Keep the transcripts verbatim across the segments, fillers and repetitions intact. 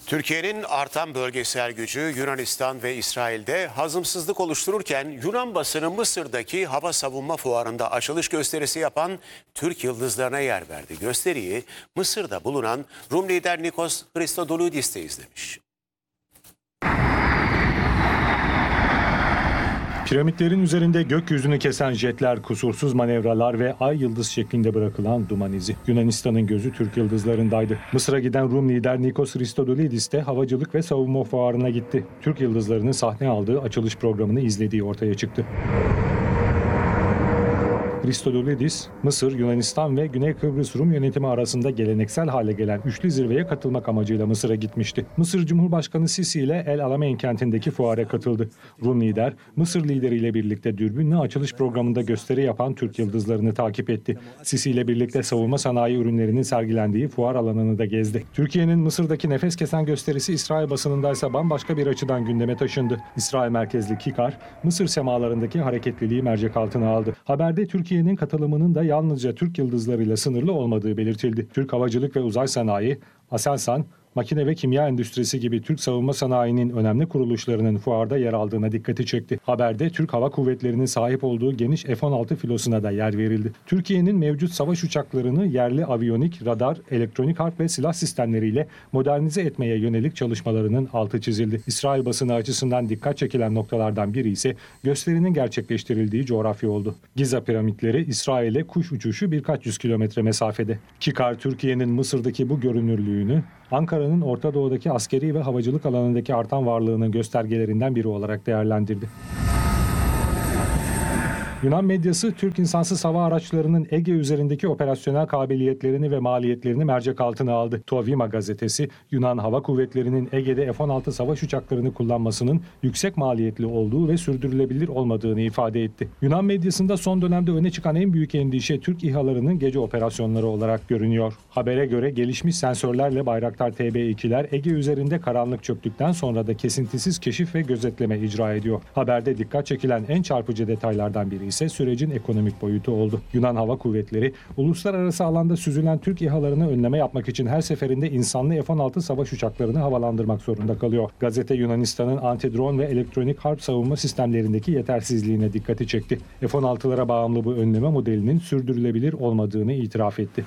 Türkiye'nin artan bölgesel gücü Yunanistan ve İsrail'de hazımsızlık oluştururken Yunan basını Mısır'daki hava savunma fuarında açılış gösterisi yapan Türk yıldızlarına yer verdi. Gösteriyi Mısır'da bulunan Rum lider Nikos Christodoulidis de izlemiş. Piramitlerin üzerinde gökyüzünü kesen jetler, kusursuz manevralar ve ay yıldız şeklinde bırakılan duman izi. Yunanistan'ın gözü Türk yıldızlarındaydı. Mısır'a giden Rum lider Nikos Christodoulidis de havacılık ve savunma fuarına gitti. Türk yıldızlarının sahne aldığı açılış programını izlediği ortaya çıktı. Christodoulidis, Mısır, Yunanistan ve Güney Kıbrıs Rum yönetimi arasında geleneksel hale gelen üçlü zirveye katılmak amacıyla Mısır'a gitmişti. Mısır Cumhurbaşkanı Sisi ile El Alamein kentindeki fuara katıldı. Rum lider, Mısır lideriyle birlikte dürbünlü açılış programında gösteri yapan Türk yıldızlarını takip etti. Sisi ile birlikte savunma sanayi ürünlerinin sergilendiği fuar alanını da gezdi. Türkiye'nin Mısır'daki nefes kesen gösterisi İsrail basınındaysa bambaşka bir açıdan gündeme taşındı. İsrail merkezli Kikar, Mısır semalarındaki hareketliliği mercek altına aldı. Haberde Türkiye Türkiye'nin katılımının da yalnızca Türk yıldızlarıyla sınırlı olmadığı belirtildi. Türk Havacılık ve Uzay Sanayi, Aselsan, makine ve kimya endüstrisi gibi Türk savunma sanayinin önemli kuruluşlarının fuarda yer aldığına dikkati çekti. Haberde Türk Hava Kuvvetleri'nin sahip olduğu geniş F on altı filosuna da yer verildi. Türkiye'nin mevcut savaş uçaklarını yerli aviyonik, radar, elektronik harp ve silah sistemleriyle modernize etmeye yönelik çalışmalarının altı çizildi. İsrail basını açısından dikkat çekilen noktalardan biri ise gösterinin gerçekleştirildiği coğrafya oldu. Giza piramitleri İsrail'e kuş uçuşu birkaç yüz kilometre mesafede. Kikar, Türkiye'nin Mısır'daki bu görünürlüğünü Ankara'nın Orta Doğu'daki askeri ve havacılık alanındaki artan varlığının göstergelerinden biri olarak değerlendirdi. Yunan medyası Türk insansız hava araçlarının Ege üzerindeki operasyonel kabiliyetlerini ve maliyetlerini mercek altına aldı. Tovima gazetesi Yunan Hava Kuvvetleri'nin Ege'de F on altı savaş uçaklarını kullanmasının yüksek maliyetli olduğu ve sürdürülebilir olmadığını ifade etti. Yunan medyasında son dönemde öne çıkan en büyük endişe Türk İHA'larının gece operasyonları olarak görünüyor. Habere göre gelişmiş sensörlerle Bayraktar T B ikiler Ege üzerinde karanlık çöktükten sonra da kesintisiz keşif ve gözetleme icra ediyor. Haberde dikkat çekilen en çarpıcı detaylardan biri ise sürecin ekonomik boyutu oldu. Yunan Hava Kuvvetleri, uluslararası alanda süzülen Türk İHA'larını önleme yapmak için her seferinde insanlı F on altı savaş uçaklarını havalandırmak zorunda kalıyor. Gazete Yunanistan'ın anti-drone ve elektronik harp savunma sistemlerindeki yetersizliğine dikkati çekti. F on altılara bağımlı bu önleme modelinin sürdürülebilir olmadığını itiraf etti.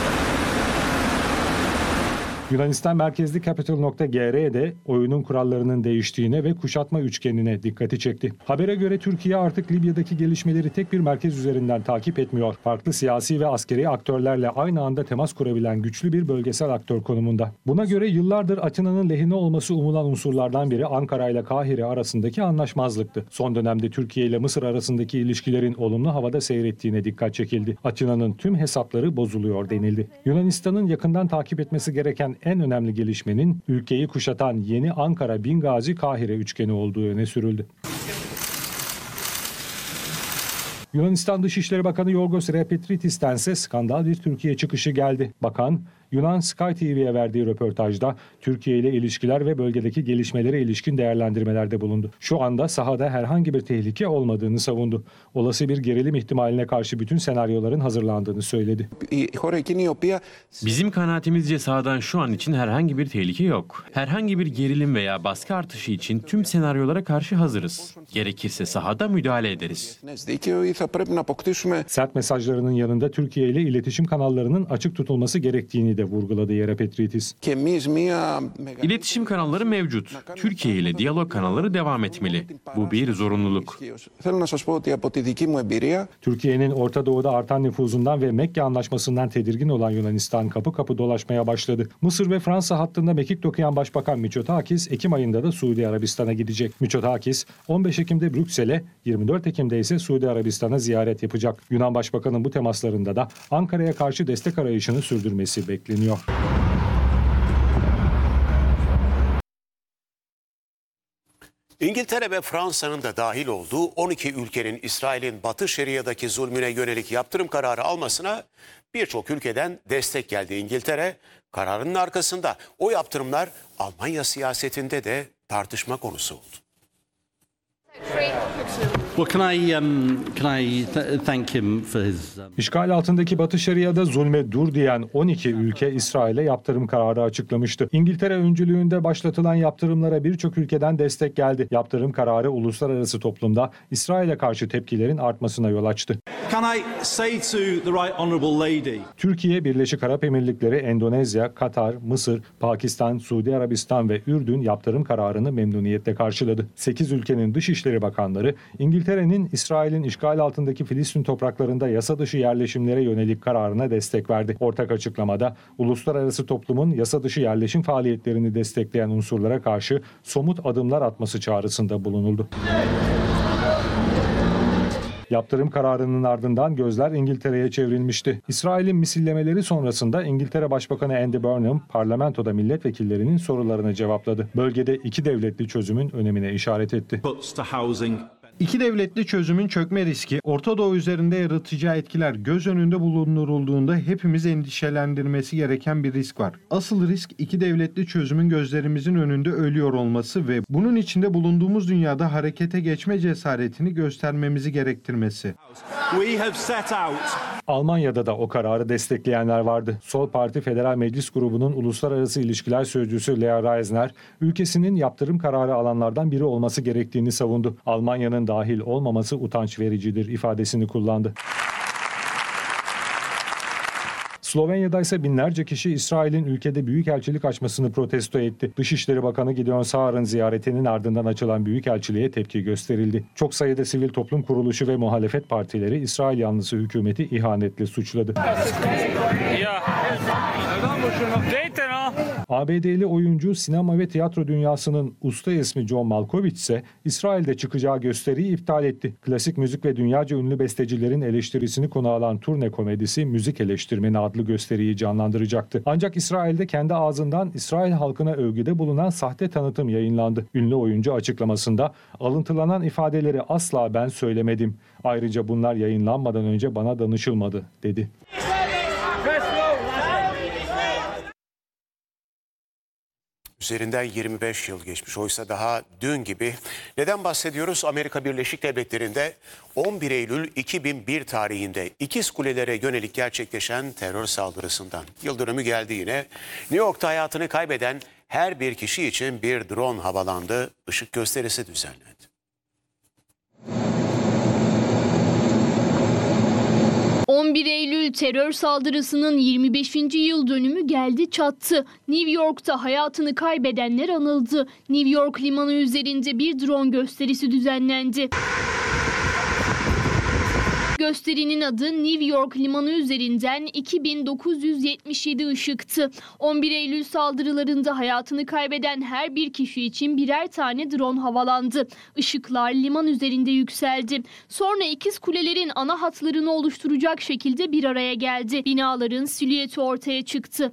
Yunanistan merkezli Capital nokta G R'de oyunun kurallarının değiştiğine ve kuşatma üçgenine dikkati çekti. Habere göre Türkiye artık Libya'daki gelişmeleri tek bir merkez üzerinden takip etmiyor. Farklı siyasi ve askeri aktörlerle aynı anda temas kurabilen güçlü bir bölgesel aktör konumunda. Buna göre yıllardır Atina'nın lehine olması umulan unsurlardan biri Ankara ile Kahire arasındaki anlaşmazlıktı. Son dönemde Türkiye ile Mısır arasındaki ilişkilerin olumlu havada seyrettiğine dikkat çekildi. Atina'nın tüm hesapları bozuluyor denildi. Yunanistan'ın yakından takip etmesi gereken en önemli gelişmenin ülkeyi kuşatan yeni Ankara-Bingazi-Kahire üçgeni olduğu öne sürüldü. Yunanistan Dışişleri Bakanı Yorgos Repetritis'ten ise skandal bir Türkiye çıkışı geldi. Bakan, Yunan Sky T V'ye verdiği röportajda Türkiye ile ilişkiler ve bölgedeki gelişmelere ilişkin değerlendirmelerde bulundu. Şu anda sahada herhangi bir tehlike olmadığını savundu. Olası bir gerilim ihtimaline karşı bütün senaryoların hazırlandığını söyledi. Bizim kanaatimizce sahadan şu an için herhangi bir tehlike yok. Herhangi bir gerilim veya baskı artışı için tüm senaryolara karşı hazırız. Gerekirse sahada müdahale ederiz. Sert mesajlarının yanında Türkiye ile iletişim kanallarının açık tutulması gerektiğini de vurguladı Yerepetritis. İletişim kanalları mevcut. Türkiye ile diyalog kanalları devam etmeli. Bu bir zorunluluk. Türkiye'nin Orta Doğu'da artan nüfuzundan ve Mekke Anlaşması'ndan tedirgin olan Yunanistan kapı kapı dolaşmaya başladı. Mısır ve Fransa hattında mekik dokuyan Başbakan Mitsotakis, Ekim ayında da Suudi Arabistan'a gidecek. Mitsotakis, on beş Ekim'de Brüksel'e, yirmi dört Ekim'de ise Suudi Arabistan'a ziyaret yapacak. Yunan Başbakanı'nın bu temaslarında da Ankara'ya karşı destek arayışını sürdürmesi bekleniyor. İngiltere ve Fransa'nın da dahil olduğu on iki ülkenin İsrail'in Batı Şeria'daki zulmüne yönelik yaptırım kararı almasına birçok ülkeden destek geldi. İngiltere kararının arkasında o yaptırımlar Almanya siyasetinde de tartışma konusu oldu. Well, can I um, can I th- thank him for his? Um... İşgal altındaki Batı Şeria'da zulme dur diyen on iki ülke İsrail'e yaptırım kararı açıklamıştı. İngiltere öncülüğünde başlatılan yaptırımlara birçok ülkeden destek geldi. Yaptırım kararı uluslararası toplumda İsrail'e karşı tepkilerin artmasına yol açtı. Can I say to the right honourable lady? Türkiye, Birleşik Arap Emirlikleri, Endonezya, Katar, Mısır, Pakistan, Suudi Arabistan ve Ürdün yaptırım kararını memnuniyetle karşıladı. sekiz ülkenin Dışişleri Bakanları, İngiltere'nin İsrail'in işgal altındaki Filistin topraklarında yasa dışı yerleşimlere yönelik kararına destek verdi. Ortak açıklamada uluslararası toplumun yasa dışı yerleşim faaliyetlerini destekleyen unsurlara karşı somut adımlar atması çağrısında bulunuldu. Yaptırım kararının ardından gözler İngiltere'ye çevrilmişti. İsrail'in misillemeleri sonrasında İngiltere Başbakanı Andy Burnham parlamentoda milletvekillerinin sorularını cevapladı. Bölgede iki devletli çözümün önemine işaret etti. İki devletli çözümün çökme riski, Orta Doğu üzerinde yaratacağı etkiler göz önünde bulundurulduğunda hepimiz endişelendirmesi gereken bir risk var. Asıl risk iki devletli çözümün gözlerimizin önünde ölüyor olması ve bunun içinde bulunduğumuz dünyada harekete geçme cesaretini göstermemizi gerektirmesi. We have set out. Almanya'da da o kararı destekleyenler vardı. Sol Parti Federal Meclis Grubu'nun Uluslararası İlişkiler Sözcüsü Lea Reisner, ülkesinin yaptırım kararı alanlardan biri olması gerektiğini savundu. Almanya'nın dahil olmaması utanç vericidir ifadesini kullandı. Slovenya'da ise binlerce kişi İsrail'in ülkede büyükelçilik açmasını protesto etti. Dışişleri Bakanı Gideon Saar'ın ziyaretinin ardından açılan büyükelçiliğe tepki gösterildi. Çok sayıda sivil toplum kuruluşu ve muhalefet partileri İsrail yanlısı hükümeti ihanetle suçladı. A B D'li oyuncu, sinema ve tiyatro dünyasının usta ismi John Malkovich ise İsrail'de çıkacağı gösteriyi iptal etti. Klasik müzik ve dünyaca ünlü bestecilerin eleştirisini konu alan turne komedisi Müzik Eleştirmeni adlı gösteriyi canlandıracaktı. Ancak İsrail'de kendi ağzından İsrail halkına övgüde bulunan sahte tanıtım yayınlandı. Ünlü oyuncu açıklamasında alıntılanan ifadeleri asla ben söylemedim. Ayrıca bunlar yayınlanmadan önce bana danışılmadı dedi. Üzerinden yirmi beş yıl geçmiş. Oysa daha dün gibi. Neden bahsediyoruz? Amerika Birleşik Devletleri'nde on bir Eylül iki bin bir tarihinde İkiz Kuleler'e yönelik gerçekleşen terör saldırısından. Yıl dönümü geldi yine. New York'ta hayatını kaybeden her bir kişi için bir drone havalandı. Işık gösterisi düzenlendi. on bir Eylül terör saldırısının yirmi beşinci yıl dönümü geldi çattı. New York'ta hayatını kaybedenler anıldı. New York limanı üzerinde bir drone gösterisi düzenlendi. Gösterinin adı New York limanı üzerinden iki bin dokuz yüz yetmiş yedi ışıktı. on bir Eylül saldırılarında hayatını kaybeden her bir kişi için birer tane drone havalandı. Işıklar liman üzerinde yükseldi. Sonra İkiz Kulelerin ana hatlarını oluşturacak şekilde bir araya geldi. Binaların silüeti ortaya çıktı.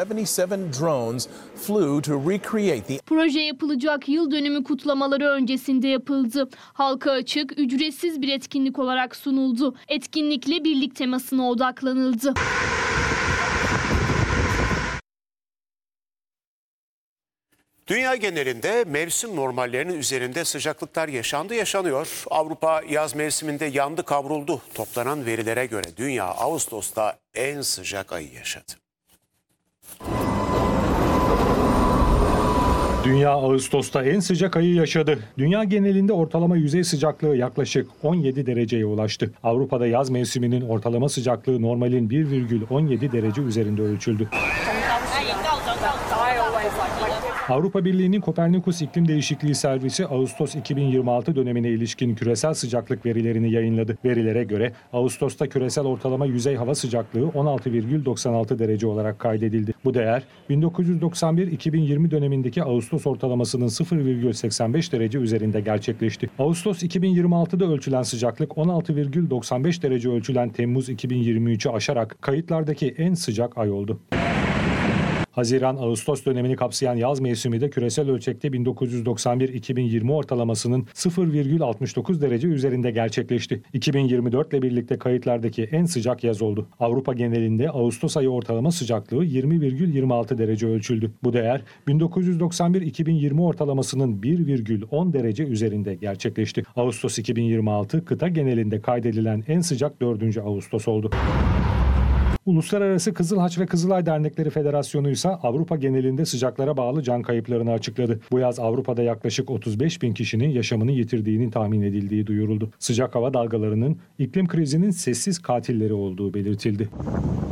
Proje yapılacak yıl dönümü kutlamaları öncesinde yapıldı. Halka açık, ücretsiz bir etkinlik olarak sunuldu. Etkinlikle birlik temasına odaklanıldı. Dünya genelinde mevsim normallerinin üzerinde sıcaklıklar yaşandı, yaşanıyor. Avrupa yaz mevsiminde yandı, kavruldu. Toplanan verilere göre dünya Ağustos'ta en sıcak ayı yaşadı. Dünya Ağustos'ta en sıcak ayı yaşadı. Dünya genelinde ortalama yüzey sıcaklığı yaklaşık on yedi dereceye ulaştı. Avrupa'da yaz mevsiminin ortalama sıcaklığı normalin bir virgül on yedi derece üzerinde ölçüldü. Avrupa Birliği'nin Kopernikus İklim Değişikliği Servisi Ağustos iki bin yirmi altı dönemine ilişkin küresel sıcaklık verilerini yayınladı. Verilere göre Ağustos'ta küresel ortalama yüzey hava sıcaklığı on altı virgül doksan altı derece olarak kaydedildi. Bu değer bin dokuz yüz doksan bir iki bin yirmi dönemindeki Ağustos ortalamasının sıfır virgül seksen beş derece üzerinde gerçekleşti. Ağustos iki bin yirmi altıda ölçülen sıcaklık on altı virgül doksan beş derece ölçülen Temmuz iki bin yirmi üçü aşarak kayıtlardaki en sıcak ay oldu. Haziran-Ağustos dönemini kapsayan yaz mevsimi de küresel ölçekte bin dokuz yüz doksan bir iki bin yirmi ortalamasının sıfır virgül altmış dokuz derece üzerinde gerçekleşti. iki bin yirmi dört ile birlikte kayıtlardaki en sıcak yaz oldu. Avrupa genelinde Ağustos ayı ortalama sıcaklığı yirmi virgül yirmi altı derece ölçüldü. Bu değer bin dokuz yüz doksan bir iki bin yirmi ortalamasının bir virgül on derece üzerinde gerçekleşti. Ağustos iki bin yirmi altı kıta genelinde kaydedilen en sıcak dördüncü Ağustos oldu. Uluslararası Kızıl Haç ve Kızılay Dernekleri Federasyonu ise Avrupa genelinde sıcaklara bağlı can kayıplarını açıkladı. Bu yaz Avrupa'da yaklaşık otuz beş bin kişinin yaşamını yitirdiğinin tahmin edildiği duyuruldu. Sıcak hava dalgalarının iklim krizinin sessiz katilleri olduğu belirtildi.